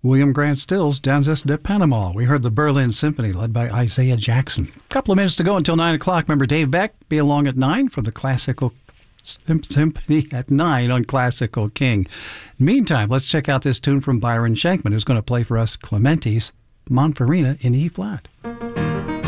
William Grant Stills, Danzas de Panama. We heard the Berlin Symphony led by Isaiah Jackson. A couple of minutes to go until 9 o'clock. Remember Dave Beck, be along at 9 for the Classical Symphony at 9 on Classical King. Meantime, let's check out this tune from Byron Shankman, who's going to play for us Clementi's Monferrina in E-flat.